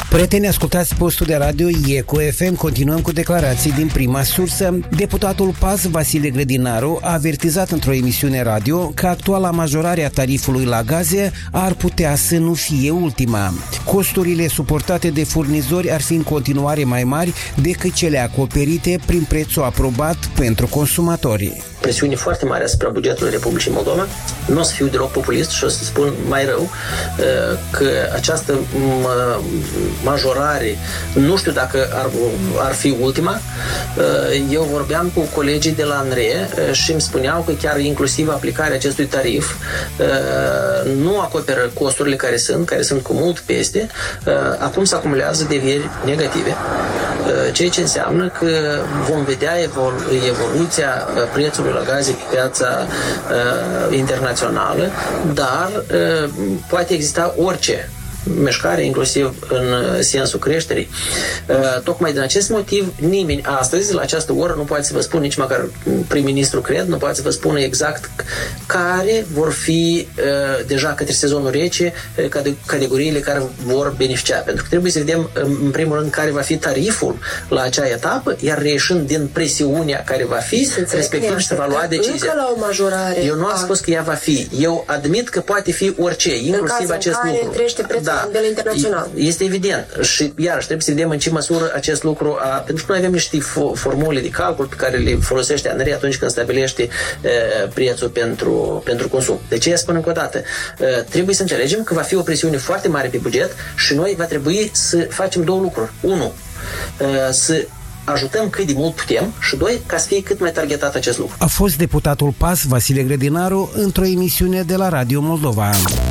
Prieteni, ascultați postul de radio Eco FM. Continuăm cu declarații din prima sursă. Deputatul PAS Vasile Grădinaru a avertizat într-o emisiune radio că actuala majorare a tarifului la gaze ar putea să nu fie ultima. Costurile suportate de furnizori ar fi în continuare mai mari decât cele acoperite prin prețul aprobat pentru consumatori. Presiune foarte mare asupra bugetului Republicii Moldova. Nu o să fiu deloc populist și o să spun mai rău că această majorare, nu știu dacă ar fi ultima. Eu vorbeam cu colegii de la ANRE și îmi spuneau că chiar inclusiv aplicarea acestui tarif nu acoperă costurile care sunt cu mult peste. Acum se acumulează devieri negative, ceea ce înseamnă că vom vedea evoluția prețului la gaze pe piața internațională, dar poate exista orice mișcare, inclusiv în sensul creșterii. Tocmai din acest motiv, nimeni astăzi, la această oră, nu poate să vă spun, nici măcar prim-ministru, cred, nu poate să vă spună exact care vor fi deja către sezonul rece categoriile care vor beneficia. Pentru că trebuie să vedem, în primul rând, care va fi tariful la acea etapă, iar reieșind din presiunea care va fi, respectiv să va lua decizia. La o majorare. Eu nu am spus că ea va fi. Eu admit că poate fi orice, inclusiv acest lucru. La nivel internațional. Este evident. Și iarăși trebuie să vedem în ce măsură acest lucru pentru că noi avem niște formule de calcul pe care le folosește ANRE atunci când stabilește prețul pentru consum. De ce spun încă o dată? Trebuie să înțelegem că va fi o presiune foarte mare pe buget și noi va trebui să facem două lucruri. Unu, să ajutăm cât de mult putem și doi, ca să fie cât mai targetat acest lucru. A fost deputatul PAS Vasile Grădinaru într-o emisiune de la Radio Moldova.